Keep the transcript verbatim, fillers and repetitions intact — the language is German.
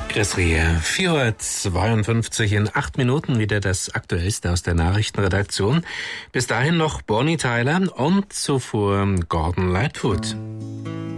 Chris Rier, vier Uhr zweiundfünfzig in acht Minuten wieder das Aktuellste aus der Nachrichtenredaktion. Bis dahin noch Bonnie Tyler und zuvor Gordon Lightfoot.